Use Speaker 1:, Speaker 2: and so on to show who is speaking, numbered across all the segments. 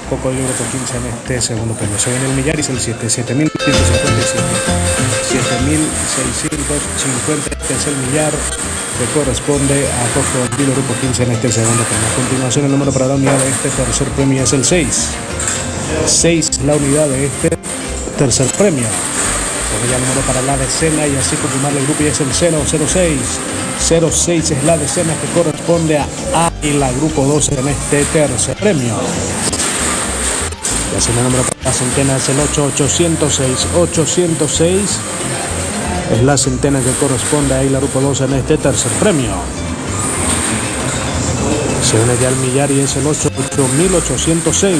Speaker 1: Cocodrilo Grupo 15 en este segundo premio. Se viene el millar y es el 7, 7.157, 7.650. Este es el millar que corresponde a Cocodrilo Grupo 15 en este segundo premio. A continuación, el número para la unidad de este tercer premio es el 6. 6 la unidad de este tercer premio. Ya el número para la decena y así confirmarle el grupo y es el 006. 06 es la decena que corresponde a Águila Grupo 12 en este tercer premio. Y así el número para la centena es el 8806. 806 es la centena que corresponde a Águila Grupo 12 en este tercer premio. Se une ya el millar y es el 8806.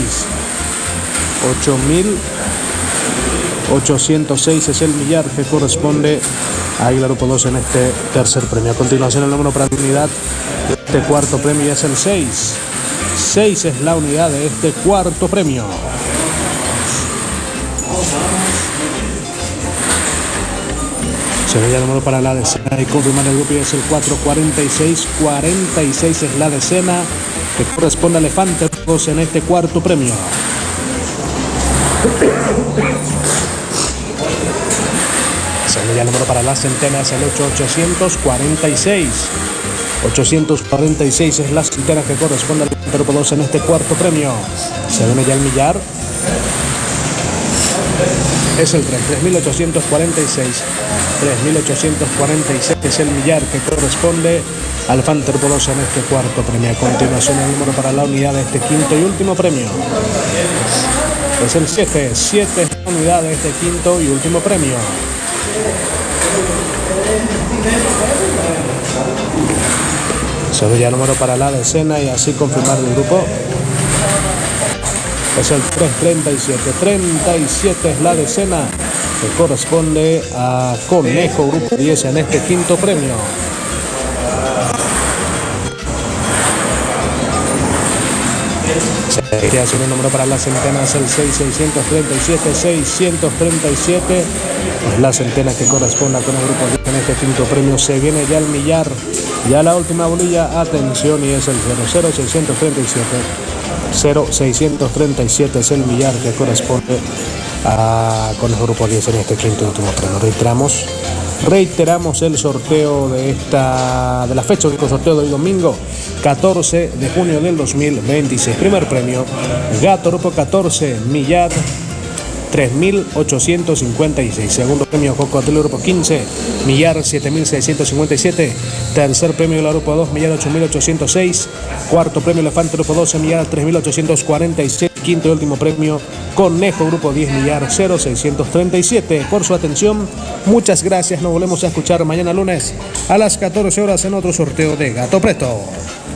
Speaker 1: 8.806 es el millar que corresponde a Águila Grupo 2 en este tercer premio. A continuación, el número para la unidad de este cuarto premio es el 6. 6 es la unidad de este cuarto premio. Se ve ya el número para la decena y confirmar el grupo y es el 446. 46 es la decena que corresponde a Elefante 2 en este cuarto premio. Ya el número para la centena es el 8846. 846 es la centena que corresponde al grupo 2 en este cuarto premio. Se viene ya el millar. Es el 3846. 3846 es el millar que corresponde al Elefante Grupo 2 en este cuarto premio. A continuación, el número para la unidad de este quinto y último premio es el 7. 7 es la unidad de este quinto y último premio. Se ve ya el número para la decena y así confirmar el grupo. Es el 337. 37 es la decena que corresponde a Conejo Grupo 10 en este quinto premio. Se hace un número para la centena es el 6637. 637 es la centena que corresponde a Conejo Grupo 10 en este quinto premio. Se viene ya el millar, ya la última bolilla, atención, y es el 00637. 0637 es el millar que corresponde a Conejo Grupo 10 en este quinto y último premio. Reiteramos el sorteo de la fecha, único sorteo de hoy domingo 14 de junio del 2026. Primer premio, Gato Grupo 14, millar 3.856. Segundo premio, Cocodrilo Grupo 15, millar 7.657. Tercer premio, la Grupo 2, millar 8.806. Cuarto premio, Elefante Grupo 12, millar 3.846. Quinto y último premio, Conejo Grupo 10, millar 0.637. Por su atención, muchas gracias. Nos volvemos a escuchar mañana lunes a las 14 horas en otro sorteo de Gato Preto.